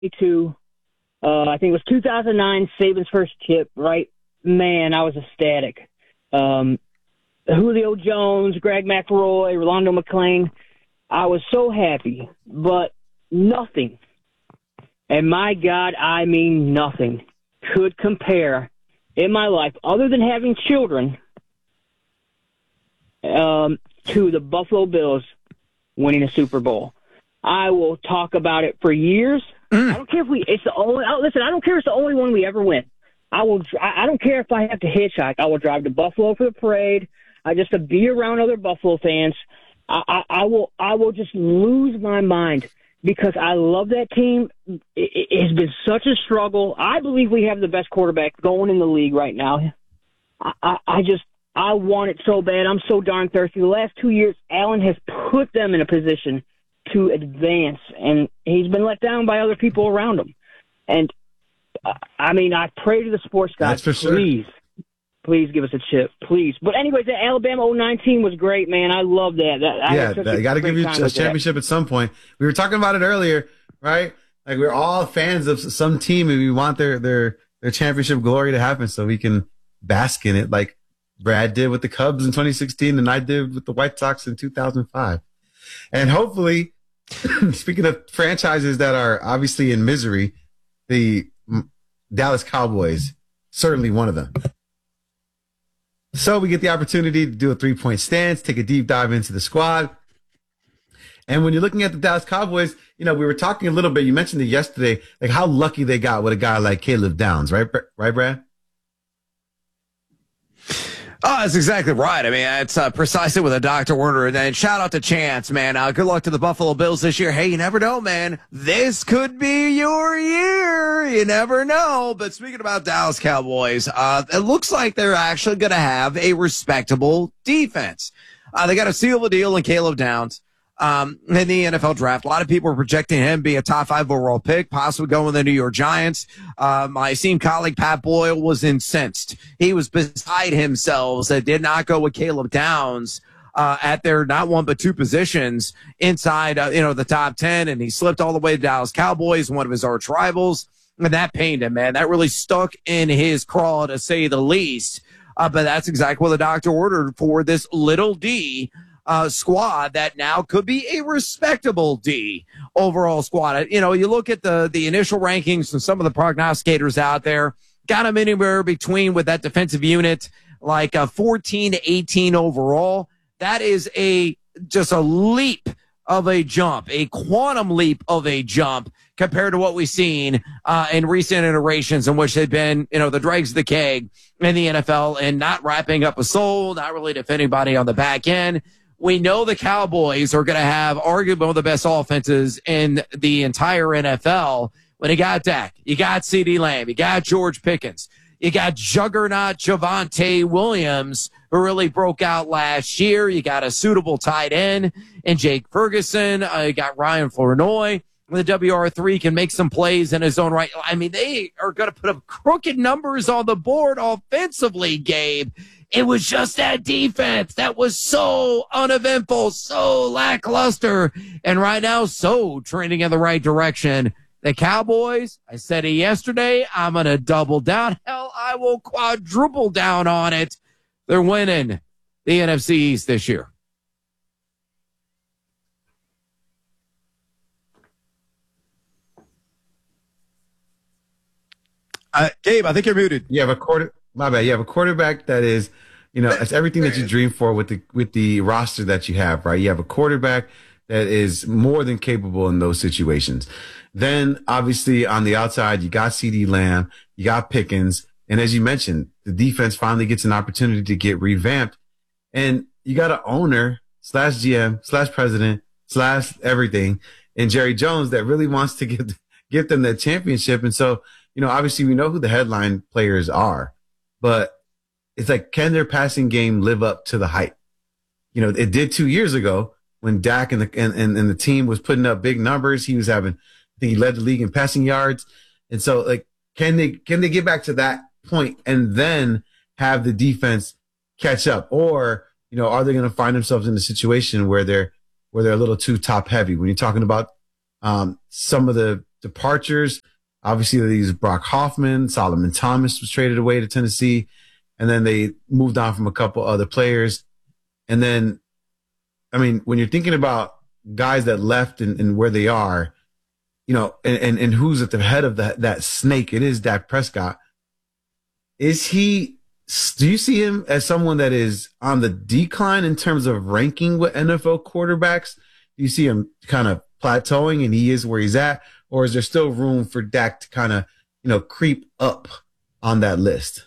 22. I think it was 2009, Saban's first chip, right? Man, I was ecstatic. Julio Jones, Greg McElroy, Rolando McClain. I was so happy, but nothing, and my God, I mean nothing, could compare in my life, other than having children, to the Buffalo Bills winning a Super Bowl. I will talk about it for years. I don't care if it's the only. Listen, I don't care if it's the only one we ever win. I don't care if I have to hitchhike. I will drive to Buffalo for the parade. Just to be around other Buffalo fans. I will just lose my mind because I love that team. It has been such a struggle. I believe we have the best quarterback going in the league right now. I want it so bad. I'm so darn thirsty. The last 2 years, Allen has put them in a position to advance, and he's been let down by other people around him. And, I mean, I pray to the sports gods, please give us a chip, please. But anyways, the Alabama 09 team was great, man. I love that. You got to give you a championship at some point. We were talking about it earlier, right? Like, we're all fans of some team, and we want their championship glory to happen so we can bask in it, like Brad did with the Cubs in 2016 and I did with the White Sox in 2005. And hopefully, speaking of franchises that are obviously in misery, the Dallas Cowboys, certainly one of them. So we get the opportunity to do a 3-point stance, take a deep dive into the squad. And when you're looking at the Dallas Cowboys, we were talking a little bit, you mentioned it yesterday, like how lucky they got with a guy like Caleb Downs, right? Right, Brad? Oh, that's exactly right. I mean, it's precisely what the doctor ordered. And then shout out to Chance, man. Good luck to the Buffalo Bills this year. Hey, you never know, man. This could be your year. You never know. But speaking about Dallas Cowboys, it looks like they're actually going to have a respectable defense. They got to seal the deal in Caleb Downs. In the NFL draft, a lot of people are projecting him to be a top 5 overall pick, possibly going with the New York Giants. My esteemed colleague Pat Boyle was incensed. He was beside himself that did not go with Caleb Downs at their not one but two positions inside the top 10, and he slipped all the way to Dallas Cowboys, one of his arch rivals, and that pained him, man. That really stuck in his craw, to say the least. But that's exactly what the doctor ordered for this little D squad that now could be a respectable D overall squad. You look at the initial rankings from some of the prognosticators out there, got them anywhere between with that defensive unit, like 14 to 18 overall. That is just a leap of a jump, a quantum leap of a jump compared to what we've seen in recent iterations in which they've been, the dregs of the keg in the NFL and not wrapping up a soul, not really defending anybody on the back end. We know the Cowboys are going to have arguably one of the best offenses in the entire NFL. When you got Dak, you got CeeDee Lamb, you got George Pickens, you got juggernaut Javonte Williams, who really broke out last year. You got a suitable tight end in Jake Ferguson. You got Ryan Flournoy. The WR3 can make some plays in his own right. I mean, they are going to put up crooked numbers on the board offensively, Gabe. It was just that defense that was so uneventful, so lackluster, and right now so trending in the right direction. The Cowboys, I said it yesterday, I'm going to double down. Hell, I will quadruple down on it. They're winning the NFC East this year. Gabe, I think you're muted. You have a quarterback that is, it's everything that you dream for with the roster that you have, right? You have a quarterback that is more than capable in those situations. Then, obviously, on the outside, you got CeeDee Lamb, you got Pickens, and as you mentioned, the defense finally gets an opportunity to get revamped, and you got an owner / GM / president / everything, and Jerry Jones that really wants to get them that championship, and so. Obviously we know who the headline players are, but it's like, can their passing game live up to the hype? It did 2 years ago when Dak and the team was putting up big numbers. He was I think he led the league in passing yards. And so like, can they get back to that point and then have the defense catch up? Or, are they going to find themselves in a situation where they're a little too top heavy when you're talking about, some of the departures. Obviously, these Brock Hoffman, Solomon Thomas was traded away to Tennessee, and then they moved on from a couple other players. And then, I mean, when you're thinking about guys that left and where they are, you know, and who's at the head of that snake, it is Dak Prescott. Do you see him as someone that is on the decline in terms of ranking with NFL quarterbacks? Do you see him kind of plateauing and he is where he's at? Or is there still room for Dak to kind of, you know, creep up on that list?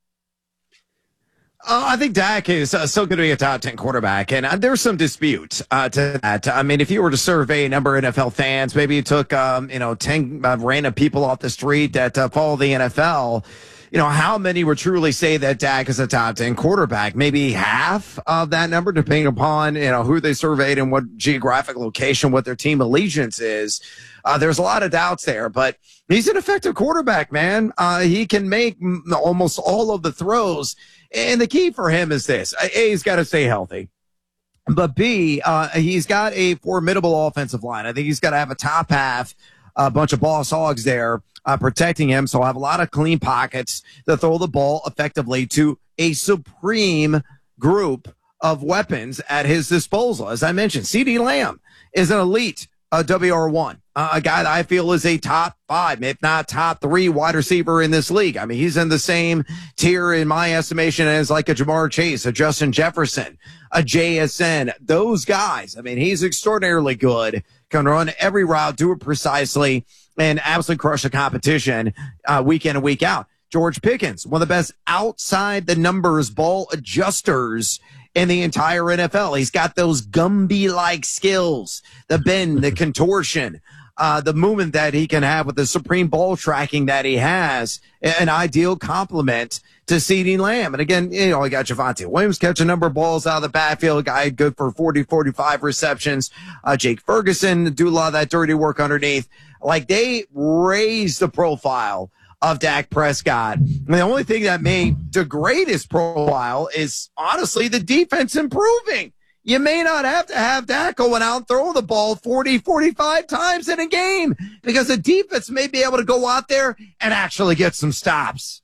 I think Dak is still going to be a top 10 quarterback, and there's some dispute to that. I mean, if you were to survey a number of NFL fans, maybe you took, 10 random people off the street that follow the NFL, you know, how many would truly say that Dak is a top 10 quarterback? Maybe half of that number, depending upon, you know, who they surveyed and what geographic location, what their team allegiance is. There's a lot of doubts there, but he's an effective quarterback, man. He can make almost all of the throws. And the key for him is this. A, he's got to stay healthy. But B, he's got a formidable offensive line. I think he's got to have a top half, a bunch of boss hogs there protecting him. So I have a lot of clean pockets to throw the ball effectively to a supreme group of weapons at his disposal. As I mentioned, CeeDee Lamb is an elite WR1, a guy that I feel is a top 5, if not top 3 wide receiver in this league. I mean, he's in the same tier in my estimation as like a Jamar Chase, a Justin Jefferson, a JSN, those guys. I mean, he's extraordinarily good, can run every route, do it precisely, and absolutely crush the competition week in and week out. George Pickens, one of the best outside the numbers ball adjusters in the entire NFL. He's got those Gumby-like skills, the bend, the contortion, the movement that he can have with the supreme ball tracking that he has, an ideal complement to CeeDee Lamb. And again, you know, I got Javonte Williams catch a number of balls out of the backfield, guy good for 40, 45 receptions. Jake Ferguson do a lot of that dirty work underneath. Like, they raise the profile of Dak Prescott. And the only thing that may degrade his profile is honestly the defense improving. You may not have to have Dak going out and throw the ball 40, 45 times in a game because the defense may be able to go out there and actually get some stops.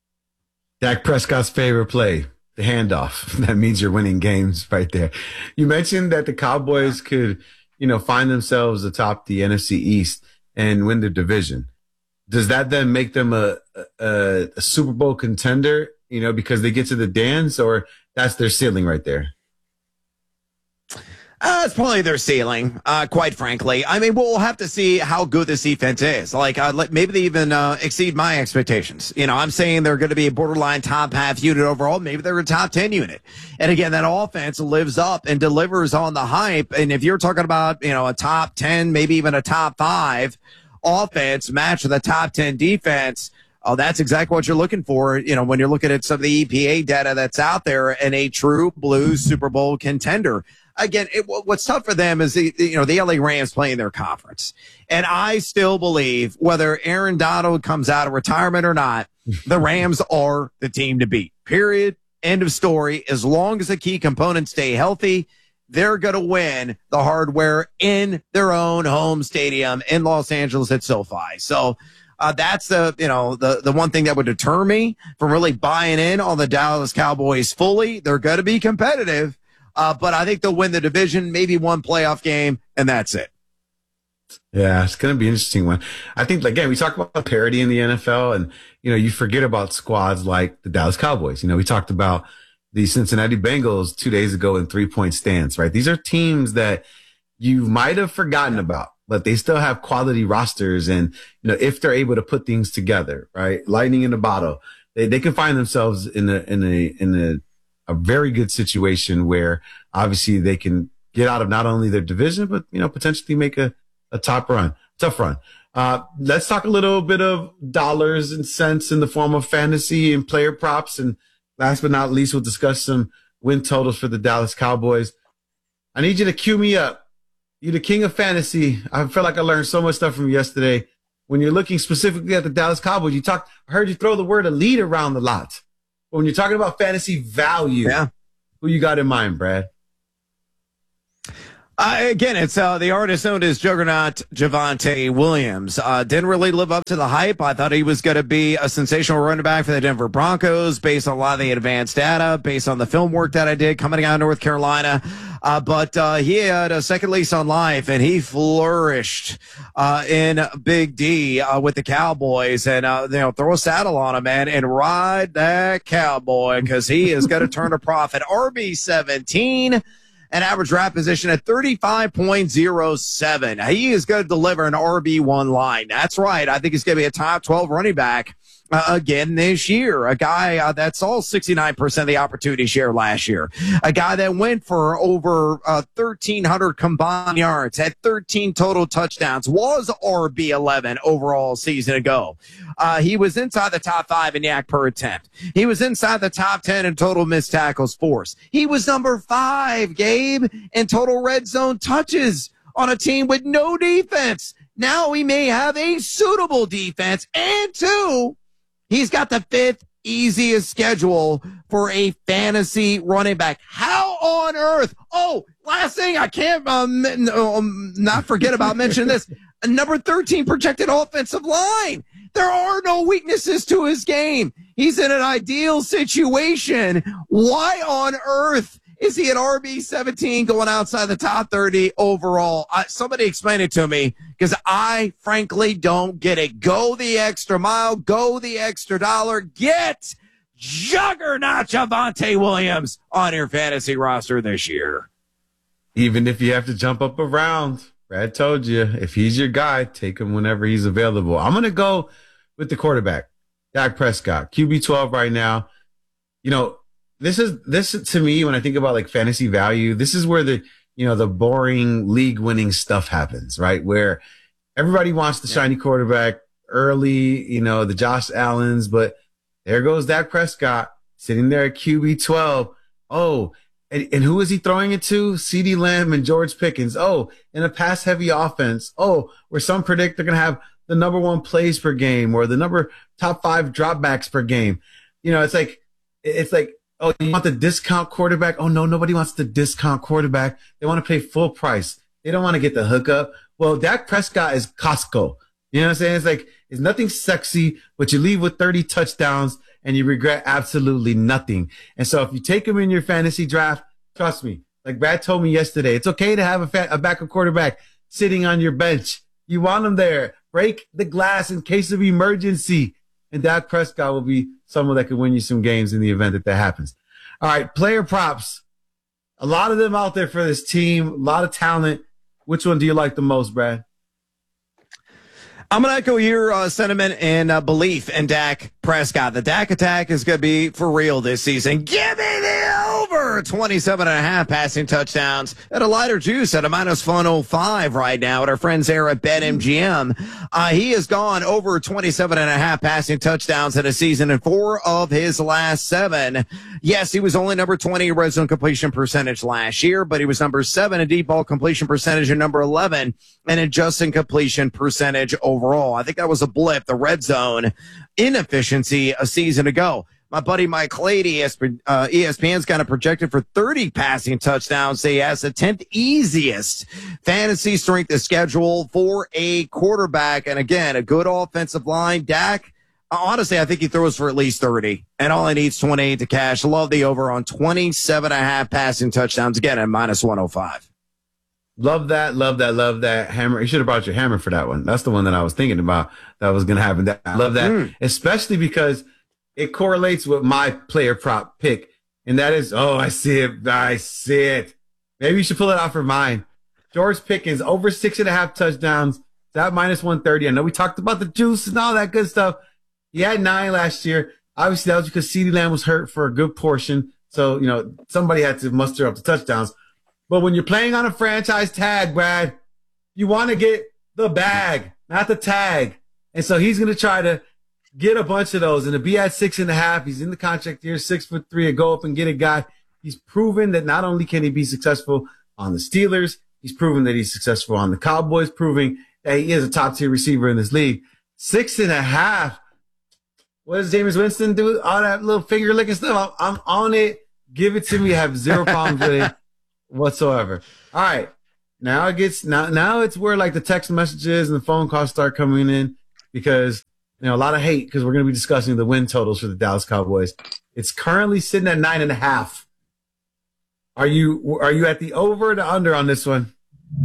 Dak Prescott's favorite play, the handoff. That means you're winning games right there. You mentioned that the Cowboys could, you know, find themselves atop the NFC East and win the division. Does that then make them a Super Bowl contender, you know, because they get to the dance, or that's their ceiling right there? It's probably their ceiling, quite frankly. I mean, we'll have to see how good this defense is. Like, maybe they even exceed my expectations. You know, I'm saying they're going to be a borderline top half unit overall. Maybe they're a top 10 unit. And again, that offense lives up and delivers on the hype. And if you're talking about, you know, a top 10, maybe even a top 5 offense matched with a top 10 defense, oh, that's exactly what you're looking for, you know, when you're looking at some of the EPA data that's out there, and a true blue Super Bowl contender. Again, what's tough for them is the LA Rams playing their conference. And I still believe, whether Aaron Donald comes out of retirement or not, the Rams are the team to beat. Period. End of story. As long as the key components stay healthy, they're going to win the hardware in their own home stadium in Los Angeles at SoFi. So that's the one thing that would deter me from really buying in on the Dallas Cowboys fully. They're going to be competitive. But I think they'll win the division, maybe one playoff game, and that's it. Yeah, it's going to be an interesting one. I think, again, we talk about parity in the NFL, and, you know, you forget about squads like the Dallas Cowboys. You know, we talked about the Cincinnati Bengals 2 days ago in 3-point stance, right? These are teams that you might have forgotten about, but they still have quality rosters. And, you know, if they're able to put things together, right? Lightning in a bottle, they can find themselves in a very good situation where obviously they can get out of not only their division, but, you know, potentially make a tough run. Let's talk a little bit of dollars and cents in the form of fantasy and player props. And last but not least, we'll discuss some win totals for the Dallas Cowboys. I need you to cue me up. You're the king of fantasy. I feel like I learned so much stuff from you yesterday. When you're looking specifically at the Dallas Cowboys, I heard you throw the word elite around a lot. When you're talking about fantasy value, Who you got in mind, Brad? Again, it's the artist known as Juggernaut Javonte Williams. Didn't really live up to the hype. I thought he was going to be a sensational running back for the Denver Broncos based on a lot of the advanced data, based on the film work that I did coming out of North Carolina. But he had a second lease on life, and he flourished in Big D with the Cowboys. And throw a saddle on him, man, and ride that cowboy, because he is going to turn a profit. RB17. An average draft position at 35.07. He is going to deliver an RB1 line. That's right. I think he's going to be a top 12 running back again this year. A guy that saw 69% of the opportunity share last year. A guy that went for over 1,300 combined yards, had 13 total touchdowns, was RB11 overall season ago. He was inside the top 5 in YAC per attempt. He was inside the top 10 in total missed tackles forced. He was number 5, Gabe, in total red zone touches on a team with no defense. Now he may have a suitable defense, and 2, he's got the 5th easiest schedule for a fantasy running back. How on earth? Oh, last thing, I can't not forget about mentioning this. Number 13 projected offensive line. There are no weaknesses to his game. He's in an ideal situation. Why on earth is he at RB17 going outside the top 30 overall? Somebody explain it to me, because I frankly don't get it. Go the extra mile. Go the extra dollar. Get Juggernaut Javonte Williams on your fantasy roster this year. Even if you have to jump up around, Brad told you, if he's your guy, take him whenever he's available. I'm going to go with the quarterback, Dak Prescott, QB12 right now. This to me, when I think about like fantasy value, this is where the boring league winning stuff happens, right? Where everybody wants the shiny quarterback early, the Josh Allens, but there goes Dak Prescott sitting there at QB12. Oh, and who is he throwing it to? CeeDee Lamb and George Pickens. Oh, in a pass heavy offense. Oh, where some predict they're going to have the number 1 plays per game or the top 5 dropbacks per game. It's like, oh, you want the discount quarterback? Oh, no, nobody wants the discount quarterback. They want to pay full price. They don't want to get the hookup. Well, Dak Prescott is Costco. You know what I'm saying? It's like, it's nothing sexy, but you leave with 30 touchdowns and you regret absolutely nothing. And so if you take him in your fantasy draft, trust me, like Brad told me yesterday, it's okay to have a backup quarterback sitting on your bench. You want him there. Break the glass in case of emergency. And Dak Prescott will be someone that could win you some games in the event that happens. All right, player props. A lot of them out there for this team. A lot of talent. Which one do you like the most, Brad? I'm going to echo your sentiment and belief in Dak Prescott. The Dak attack is going to be for real this season. Give me the over 27.5 passing touchdowns at a lighter juice at a minus 105 right now at our friends there at BetMGM. He has gone over 27.5 passing touchdowns in a season in 4 of his last 7. Yes, he was only number 20 in red zone completion percentage last year, but he was number 7 in deep ball completion percentage and number 11 in adjusting completion percentage overall. I think that was a blip, the red zone inefficiency a season ago. My buddy Mike Clady, ESPN's kind of projected for 30 passing touchdowns. He has the 10th easiest fantasy strength of schedule for a quarterback. And again, a good offensive line. Dak, honestly, I think he throws for at least 30, and all he needs 28 to cash. Love the over on 27.5 passing touchdowns, again at minus 105. Love that, love that, love that. Hammer. You should have brought your hammer for that one. That's the one that I was thinking about that was going to happen. I love that, especially because it correlates with my player prop pick, and that is, I see it. Maybe you should pull it out for mine. George Pickens, over 6.5 touchdowns. That minus 130. I know we talked about the juice and all that good stuff. He had 9 last year. Obviously, that was because CeeDee Lamb was hurt for a good portion. So, somebody had to muster up the touchdowns. But when you're playing on a franchise tag, Brad, you want to get the bag, not the tag. And so he's going to try to get a bunch of those. And to be at 6.5, he's in the contract here, 6'3", to go up and get a guy. He's proven that not only can he be successful on the Steelers, he's proven that he's successful on the Cowboys, proving that he is a top-tier receiver in this league. 6.5. What does Jameis Winston do? All that little finger licking stuff. I'm on it. Give it to me. I have zero problems with it whatsoever. All right. now it's where like the text messages and the phone calls start coming in because, a lot of hate because we're going to be discussing the win totals for the Dallas Cowboys. It's currently sitting at 9.5. Are you at the over or the under on this one?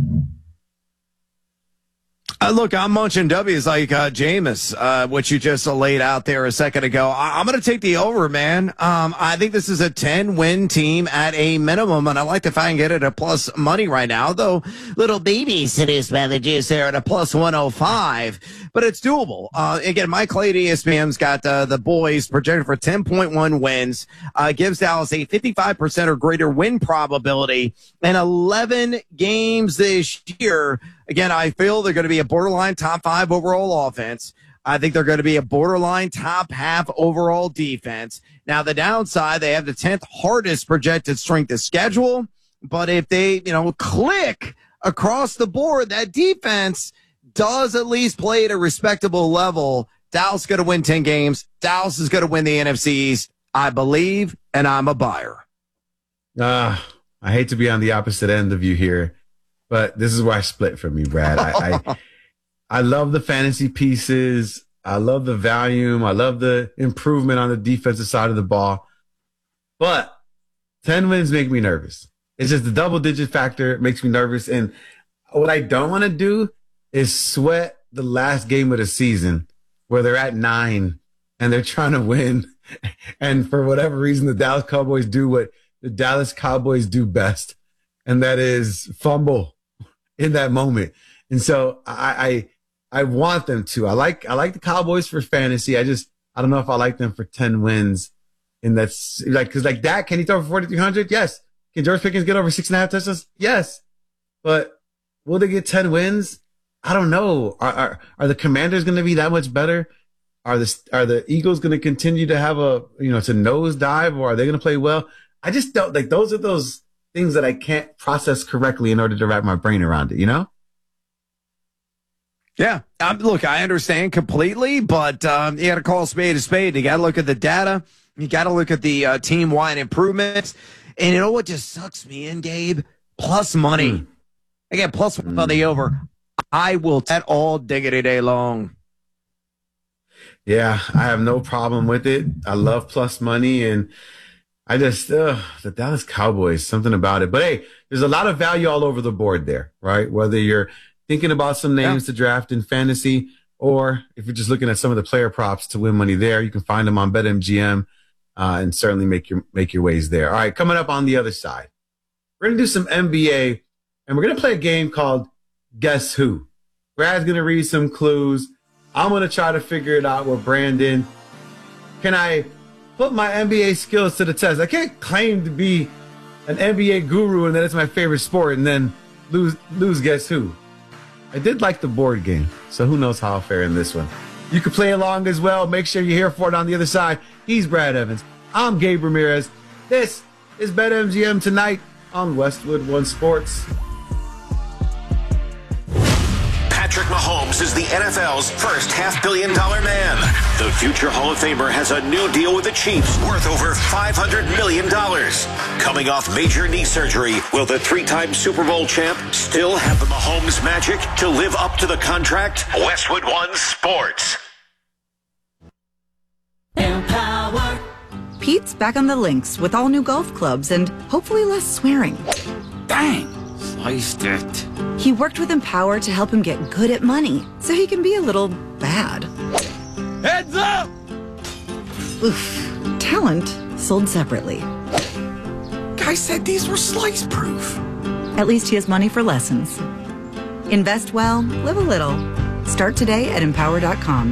Look, I'm munching W's like Jameis, which you just laid out there a second ago. I'm going to take the over, man. I think this is a 10-win team at a minimum, and I like to find get it at plus money right now, though little baby seduced by the juice there at a plus 105, but it's doable. Again, Mike Clay at ESPN's got the boys projected for 10.1 wins, gives Dallas a 55% or greater win probability in 11 games this year. Again, I feel they're going to be a borderline top 5 overall offense. I think they're going to be a borderline top half overall defense. Now, the downside, they have the 10th hardest projected strength of schedule. But if they, click across the board, that defense does at least play at a respectable level. Dallas is going to win 10 games. Dallas is going to win the NFC East. I believe, and I'm a buyer. I hate to be on the opposite end of you here. But this is where I split from you, Brad. I love the fantasy pieces. I love the volume. I love the improvement on the defensive side of the ball. But 10 wins make me nervous. It's just the double-digit factor makes me nervous. And what I don't want to do is sweat the last game of the season where they're at 9 and they're trying to win. And for whatever reason, the Dallas Cowboys do what the Dallas Cowboys do best, and that is fumble in that moment. And so I want them to. I like the Cowboys for fantasy. I don't know if I like them for 10 wins. And that's because Dak, can he throw for 4,300? Yes. Can George Pickens get over 6.5 touchdowns? Yes. But will they get 10 wins? I don't know. Are the Commanders going to be that much better? Are the Eagles going to continue to have to nosedive, or are they going to play well? I just don't those are those things that I can't process correctly in order to wrap my brain around it, Yeah. Look, I understand completely, but you got to call a spade a spade. You got to look at the data. You got to look at the team-wide improvements. And you know what just sucks me in, Gabe? Plus money. Again, plus money over. I will bet all diggity day long. Yeah, I have no problem with it. I love plus money, and I just, the Dallas Cowboys, something about it. But hey, there's a lot of value all over the board there, right? Whether you're thinking about some names to draft in fantasy, or if you're just looking at some of the player props to win money there, you can find them on BetMGM, and certainly make your ways there. All right, coming up on the other side, we're going to do some NBA, and we're going to play a game called Guess Who. Brad's going to read some clues. I'm going to try to figure it out with Brandon. Can I put my NBA skills to the test? I can't claim to be an NBA guru and that it's my favorite sport and then lose Guess Who. I did like the board game, so who knows how I'll fare in this one. You can play along as well. Make sure you're here for it on the other side. He's Brad Evans. I'm Gabe Ramirez. This is BetMGM tonight on Westwood One Sports. Patrick Mahomes is the NFL's first $500 million man. The future Hall of Famer has a new deal with the Chiefs worth over $500 million. Coming off major knee surgery, will the three-time Super Bowl champ still have the Mahomes magic to live up to the contract? Westwood One Sports. Empower. Pete's back on the links with all new golf clubs and hopefully less swearing. Dang, sliced it. He worked with Empower to help him get good at money, so he can be a little bad. Heads up! Oof. Talent sold separately. Guy said these were slice-proof. At least he has money for lessons. Invest well, live a little. Start today at Empower.com.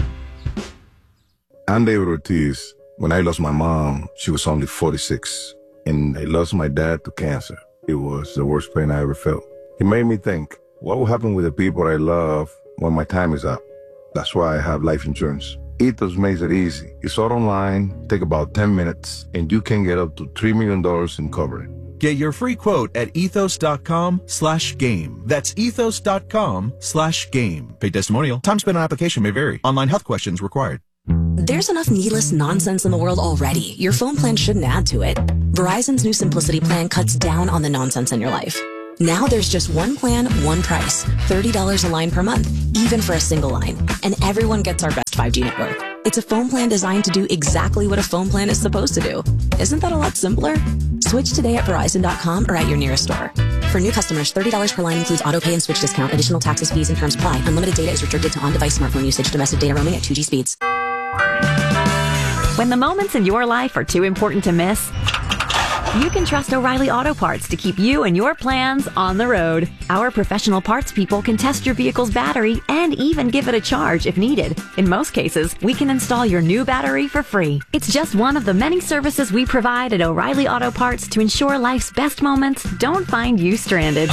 I'm David Ortiz. When I lost my mom, she was only 46. And I lost my dad to cancer. It was the worst pain I ever felt. It made me think, what will happen with the people I love when my time is up? That's why I have life insurance. Ethos makes it easy. It's all online, take about 10 minutes, and you can get up to $3 million in coverage. Get your free quote at ethos.com/game. That's ethos.com/game. Paid testimonial. Time spent on application may vary. Online health questions required. There's enough needless nonsense in the world already. Your phone plan shouldn't add to it. Verizon's new Simplicity plan cuts down on the nonsense in your life. Now there's just one plan, one price. $30 a line per month, even for a single line. And everyone gets our best 5G network. It's a phone plan designed to do exactly what a phone plan is supposed to do. Isn't that a lot simpler? Switch today at Verizon.com or at your nearest store. For new customers, $30 per line includes auto pay and switch discount. Additional taxes, fees, and terms apply. Unlimited data is restricted to on-device smartphone usage. Domestic data roaming at 2G speeds. When the moments in your life are too important to miss, you can trust O'Reilly Auto Parts to keep you and your plans on the road. Our professional parts people can test your vehicle's battery and even give it a charge if needed. In most cases, we can install your new battery for free. It's just one of the many services we provide at O'Reilly Auto Parts to ensure life's best moments don't find you stranded.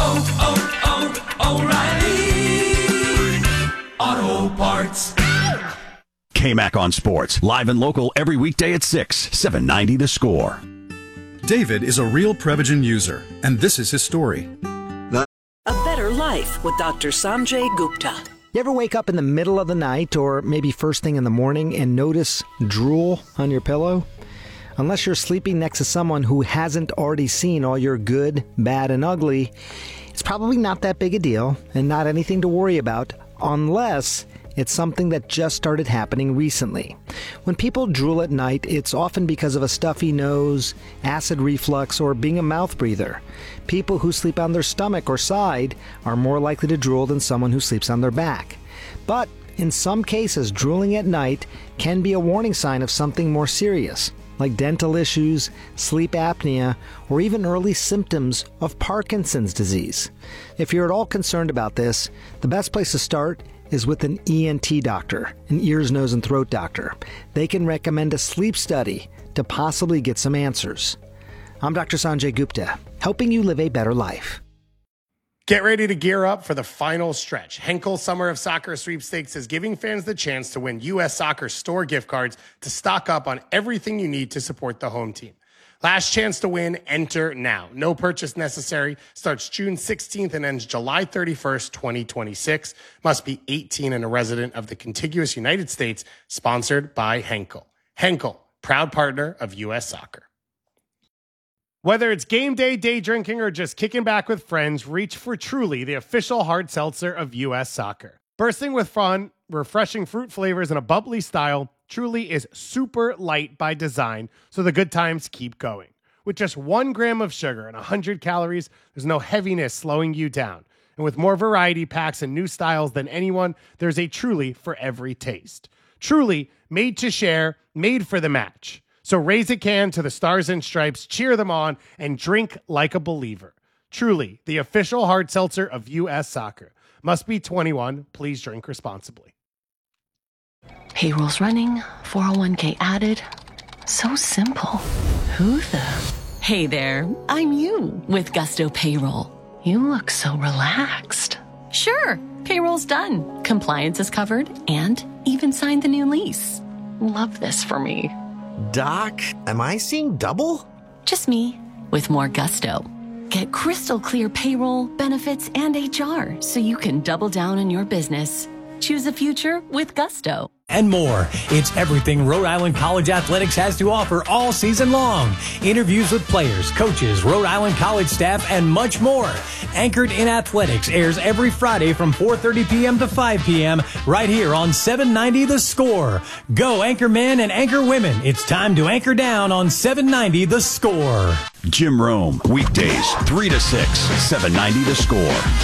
O'Reilly Auto Parts. K-Mac on Sports, live and local every weekday at 6, 790 The Score. David is a real Prevagen user, and this is his story. A better life with Dr. Sanjay Gupta. You ever wake up in the middle of the night or maybe first thing in the morning and notice drool on your pillow? Unless you're sleeping next to someone who hasn't already seen all your good, bad, and ugly, it's probably not that big a deal and not anything to worry about unless it's something that just started happening recently. When people drool at night, it's often because of a stuffy nose, acid reflux, or being a mouth breather. People who sleep on their stomach or side are more likely to drool than someone who sleeps on their back. But in some cases, drooling at night can be a warning sign of something more serious, like dental issues, sleep apnea, or even early symptoms of Parkinson's disease. If you're at all concerned about this, the best place to start is with an ENT doctor, an ears, nose, and throat doctor. They can recommend a sleep study to possibly get some answers. I'm Dr. Sanjay Gupta, helping you live a better life. Get ready to gear up for the final stretch. Henkel Summer of Soccer Sweepstakes is giving fans the chance to win U.S. Soccer store gift cards to stock up on everything you need to support the home team. Last chance to win, enter now. No purchase necessary. Starts June 16th and ends July 31st, 2026. Must be 18 and a resident of the contiguous United States. Sponsored by Henkel. Henkel, proud partner of U.S. Soccer. Whether it's game day, day drinking, or just kicking back with friends, reach for Truly, the official hard seltzer of U.S. Soccer. Bursting with fun, refreshing fruit flavors, and a bubbly style, Truly is super light by design, so the good times keep going. With just 1 gram of sugar and 100 calories, there's no heaviness slowing you down. And with more variety packs and new styles than anyone, there's a Truly for every taste. Truly, made to share, made for the match. So raise a can to the Stars and Stripes, cheer them on, and drink like a believer. Truly, the official hard seltzer of U.S. Soccer. Must be 21. Please drink responsibly. Payroll's running, 401k added. So simple. Who the? Hey there, I'm you with Gusto Payroll. You look so relaxed. Sure, payroll's done. Compliance is covered and even signed the new lease. Love this for me. Doc, am I seeing double? Just me with more gusto. Get crystal clear payroll, benefits, and HR so you can double down on your business. Choose a future with Gusto. And more. It's everything Rhode Island College Athletics has to offer all season long. Interviews with players, coaches, Rhode Island College staff, and much more. Anchored in Athletics airs every Friday from 4:30 p.m. to 5 p.m. right here on 790 The Score. Go anchor men and anchor women. It's time to anchor down on 790 The Score. Jim Rome, weekdays 3 to 6, 790 The Score.